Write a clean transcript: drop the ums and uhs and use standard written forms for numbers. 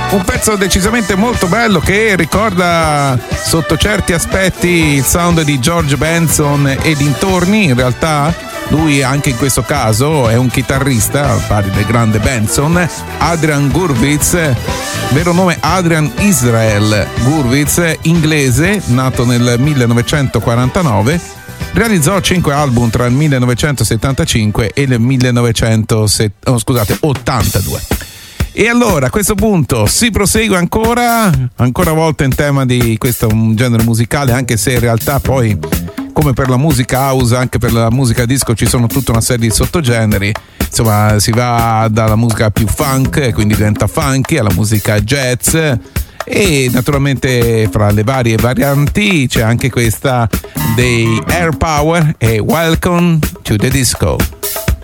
Un pezzo decisamente molto bello che ricorda sotto certi aspetti il sound di George Benson e dintorni. In realtà lui anche in questo caso è un chitarrista, al pari del grande Benson. Adrian Gurwitz, vero nome Adrian Israel Gurwitz, inglese, nato nel 1949, realizzò 5 album tra il 1975 e il 1982. E allora a questo punto si prosegue ancora una volta in tema di questo genere musicale, anche se in realtà poi, come per la musica house, anche per la musica disco ci sono tutta una serie di sottogeneri. Insomma, si va dalla musica più funk, quindi diventa funky, alla musica jazz, e naturalmente fra le varie varianti c'è anche questa dei Air Power e Welcome to the Disco.